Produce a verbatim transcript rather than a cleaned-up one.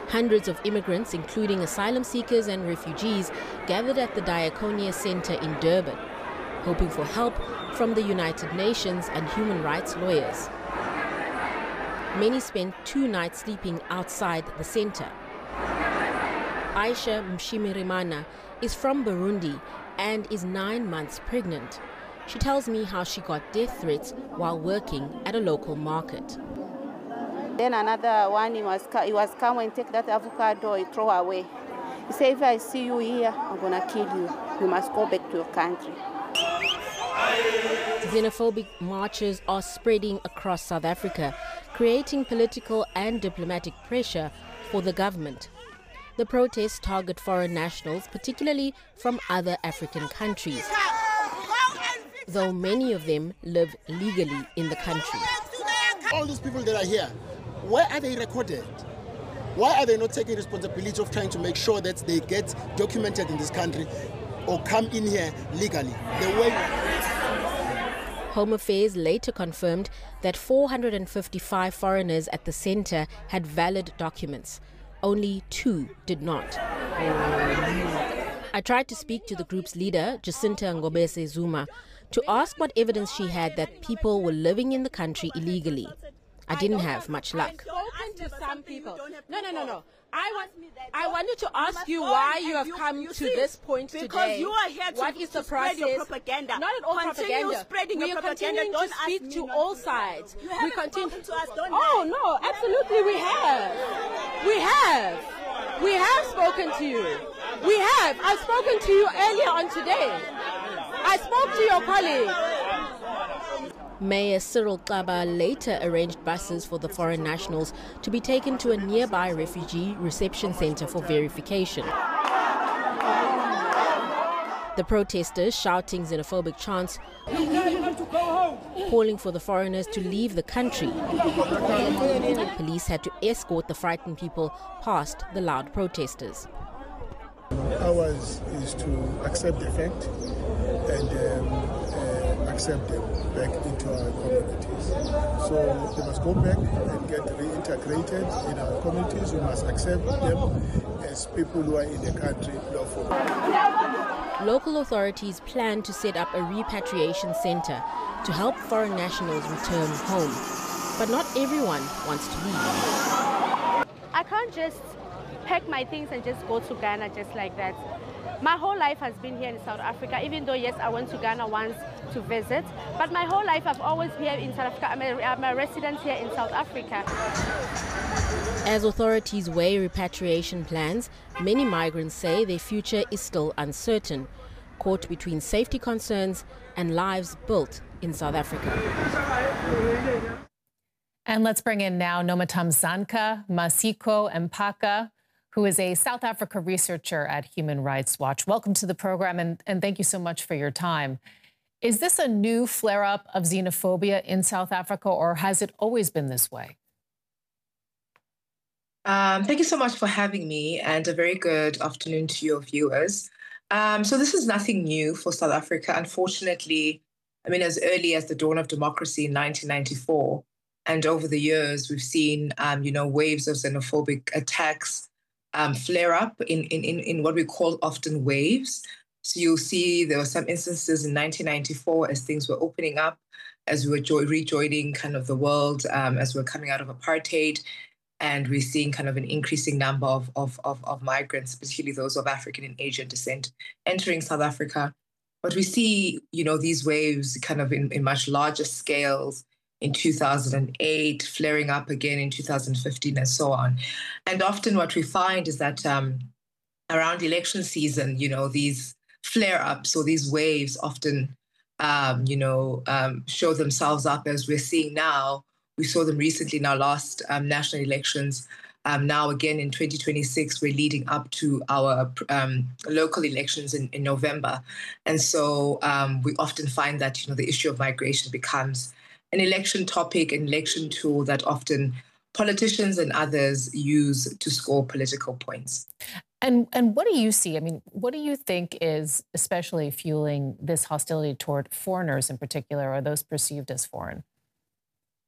Hundreds of immigrants, including asylum seekers and refugees, gathered at the Diakonia Center in Durban, hoping for help from the United Nations and human rights lawyers. Many spent two nights sleeping outside the center. Aisha Mshimirimana is from Burundi and is nine months pregnant. She tells me how she got death threats while working at a local market. Then another one, he was, he was come and take that avocado, he throw away. He said, if I see you here, I'm going to kill you. You must go back to your country. Xenophobic marches are spreading across South Africa, creating political and diplomatic pressure for the government. The protests target foreign nationals, particularly from other African countries, though many of them live legally in the country. All these people that are here, where are they recorded? Why are they not taking responsibility of trying to make sure that they get documented in this country or come in here legally? The way Home Affairs later confirmed that four hundred fifty-five foreigners at the center had valid documents. Only two did not. I tried to speak to the group's leader, Jacinta Ngobese Zuma, to ask what evidence she had that people were living in the country illegally. I didn't have much luck. To some people. No, no, no, no. I want. I wanted to ask you why you have come to this point today. Because you are here to, what is the to spread process? your propaganda. Not at all continue propaganda. Spreading we your are propaganda. continuing Don't to speak ask to me all to sides. You we haven't continue. to us, don't oh lie. no, absolutely we have. We have. We have spoken to you. We have. I've spoken to you earlier on today. I spoke to your colleague. Mayor Cyril Xaba later arranged buses for the foreign nationals to be taken to a nearby refugee reception center for verification. The protesters shouting xenophobic chants, calling for the foreigners to leave the country. Police had to escort the frightened people past the loud protesters. Ours is to accept the fact and um, uh, accept them back into our communities. So they must go back and get reintegrated in our communities. We must accept them as people who are in the country lawfully. Local authorities plan to set up a repatriation center to help foreign nationals return home. But not everyone wants to leave. I can't just pack my things and just go to Ghana just like that. My whole life has been here in South Africa, even though, yes, I went to Ghana once to visit. But my whole life I've always been here in South Africa. I'm a, I'm a resident here in South Africa. As authorities weigh repatriation plans, many migrants say their future is still uncertain, caught between safety concerns and lives built in South Africa. And let's bring in now Nomatamzanka Masiko Mpaka, who is a South Africa researcher at Human Rights Watch. Welcome to the program, and, and thank you so much for your time. Is this a new flare-up of xenophobia in South Africa, or has it always been this way? Um, thank you so much for having me, and a very good afternoon to your viewers. Um, so this is nothing new for South Africa. Unfortunately, I mean, as early as the dawn of democracy in nineteen ninety-four, and over the years, we've seen, um, you know, waves of xenophobic attacks um, flare up in, in, in what we call often waves. So you'll see there were some instances in nineteen ninety-four as things were opening up, as we were rejoining kind of the world, um, as we we're coming out of apartheid. And we're seeing kind of an increasing number of, of, of, of migrants, particularly those of African and Asian descent, entering South Africa. But we see, you know, these waves kind of in, in much larger scales in two thousand eight, flaring up again in two thousand fifteen, and so on. And often what we find is that um, around election season, you know, these flare-ups or these waves often, um, you know, um, show themselves up, as we're seeing now. We saw them recently in our last um, national elections. Um, now, again, in twenty twenty-six, we're leading up to our um, local elections in, in November. And so um, we often find that, you know, the issue of migration becomes an election topic, an election tool that often politicians and others use to score political points. And, and what do you see? I mean, what do you think is especially fueling this hostility toward foreigners in particular, or those perceived as foreign?